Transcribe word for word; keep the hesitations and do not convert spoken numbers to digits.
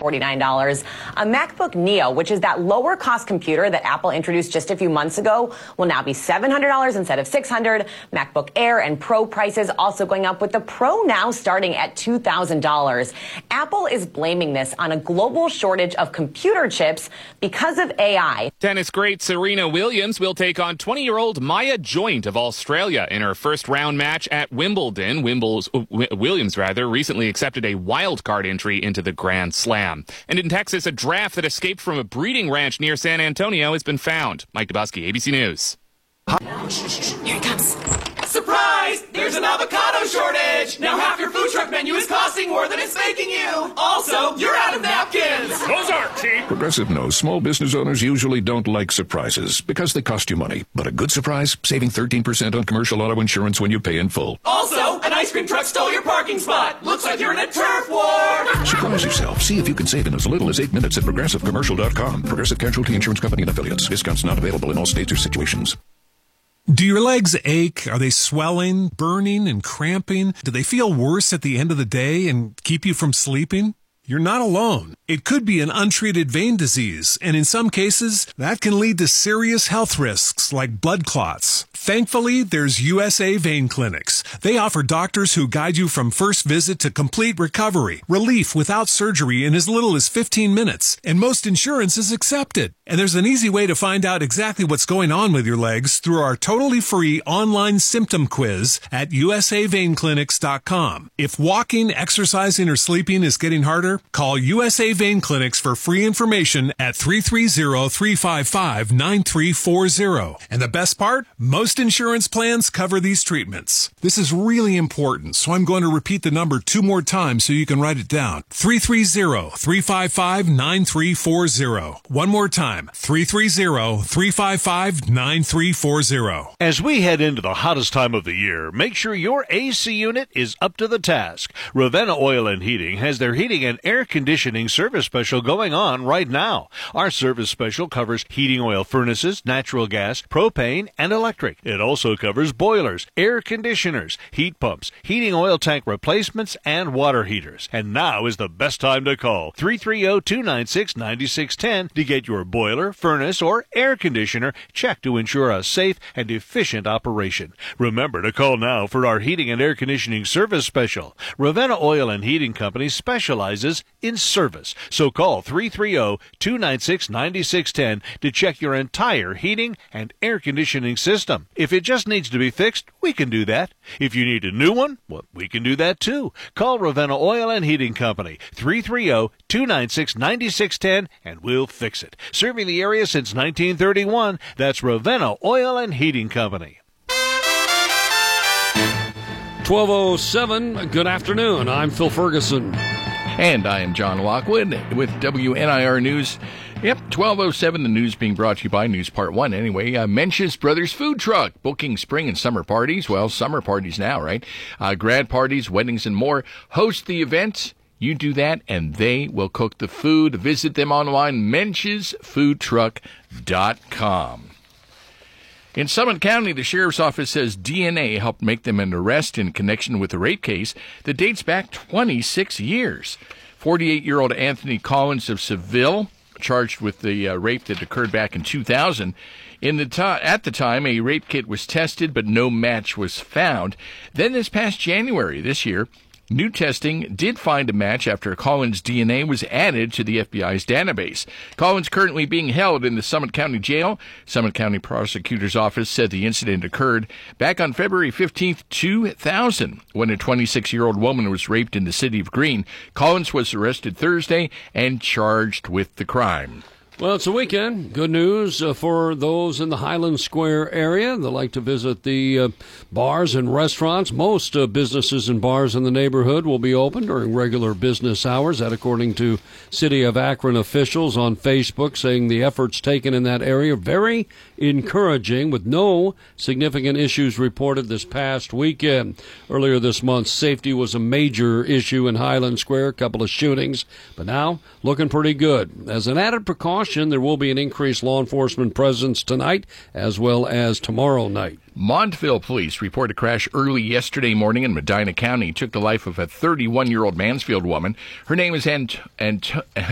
forty-nine dollars. A MacBook Neo, which is that lower cost computer that Apple introduced just a few months ago, will now be seven hundred dollars instead of six hundred dollars. MacBook Air and Pro prices also going up, with the Pro now starting at two thousand dollars. Apple is blaming this on a global shortage of computer chips because of A I. Tennis great Serena Williams will take on twenty-year-old Maya Joint of Australia in her first round match at Wimbledon. Wimbledon's, uh, Williams rather recently accepted a wild card entry into the Grand Slam. And in Texas, a giraffe that escaped from a breeding ranch near San Antonio has been found. Mike Dubusky, A B C News. Here it comes. Surprise! There's an avocado shortage! Now half your food truck menu is costing more than it's making you! Also, you're out of napkins! Those aren't cheap! Progressive knows small business owners usually don't like surprises because they cost you money. But a good surprise? Saving thirteen percent on commercial auto insurance when you pay in full. Also, an ice cream truck stole your parking spot! Looks like you're in a turf war! Surprise yourself. See if you can save in as little as eight minutes at progressive commercial dot com. Progressive Casualty Insurance Company and Affiliates. Discounts not available in all states or situations. Do your legs ache? Are they swelling, burning, and cramping? Do they feel worse at the end of the day and keep you from sleeping? You're not alone. It could be an untreated vein disease, and in some cases, that can lead to serious health risks like blood clots. Thankfully, there's U S A Vein Clinics. They offer doctors who guide you from first visit to complete recovery, relief without surgery in as little as fifteen minutes, and most insurance is accepted. And there's an easy way to find out exactly what's going on with your legs through our totally free online symptom quiz at U S A vein clinics dot com. If walking, exercising, or sleeping is getting harder, call U S A Vein Clinics for free information at three three zero, three five five, nine three four zero. And the best part? Most insurance plans cover these treatments. This is really important, so I'm going to repeat the number two more times so you can write it down. three three zero, three five five, nine three four zero. One more time, three three zero, three five five, nine three four zero. As we head into the hottest time of the year, make sure your A C unit is up to the task. Ravenna Oil and Heating has their heating and air conditioning service special going on right now. Our service special covers heating oil furnaces, natural gas, propane, and electric. It also covers boilers, air conditioners, heat pumps, heating oil tank replacements, and water heaters. And now is the best time to call three three zero, two nine six, nine six one zero to get your boiler, furnace, or air conditioner checked to ensure a safe and efficient operation. Remember to call now for our heating and air conditioning service special. Ravenna Oil and Heating Company specializes in service. So call three three zero, two nine six, nine six one zero to check your entire heating and air conditioning system. If it just needs to be fixed, we can do that. If you need a new one, well, we can do that too. Call Ravenna Oil and Heating Company, three three zero, two nine six, nine six one zero, and we'll fix it. Serving the area since nineteen thirty-one, that's Ravenna Oil and Heating Company. twelve oh seven, good afternoon. I'm Phil Ferguson. And I am John Lockwood with W N I R News. Yep, twelve oh seven, the news being brought to you by News Part one. Anyway, uh, Mench's Brothers Food Truck, booking spring and summer parties. Well, summer parties now, right? Uh, grad parties, weddings, and more. Host the event. You do that, and they will cook the food. Visit them online, menches food truck dot com. In Summit County, the Sheriff's Office says D N A helped make them an arrest in connection with a rape case that dates back twenty-six years. forty-eight-year-old Anthony Collins of Seville, charged with the uh, rape that occurred back in two thousand. In the to- at the time, a rape kit was tested, but no match was found. Then this past January this year, new testing did find a match after Collins' D N A was added to the F B I's database. Collins currently being held in the Summit County Jail. Summit County Prosecutor's Office said the incident occurred back on February fifteenth, two thousand, when a twenty-six-year-old woman was raped in the city of Greene. Collins was arrested Thursday and charged with the crime. Well, it's a weekend. Good news uh, for those in the Highland Square area that like to visit the uh, bars and restaurants. Most uh, businesses and bars in the neighborhood will be open during regular business hours. That according to City of Akron officials on Facebook, saying the efforts taken in that area very encouraging, with no significant issues reported this past weekend. Earlier this month, safety was a major issue in Highland Square, a couple of shootings, but now looking pretty good. As an added precaution, there will be an increased law enforcement presence tonight as well as tomorrow night. Montville police report a crash early yesterday morning in Medina County. It took the life of a thirty-one-year-old Mansfield woman. Her name is Ant- Ant-